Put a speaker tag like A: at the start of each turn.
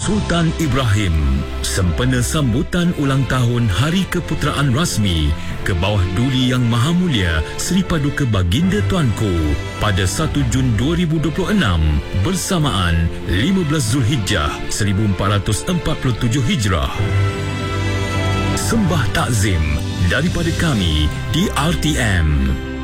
A: Sultan Ibrahim sempena sambutan ulang tahun Hari Keputeraan Rasmi ke bawah Duli Yang Maha Mulia Seri Paduka Baginda Tuanku pada 1 Jun 2026 bersamaan 15 Zulhijjah 1447 Hijrah. Sembah takzim daripada kami di RTM.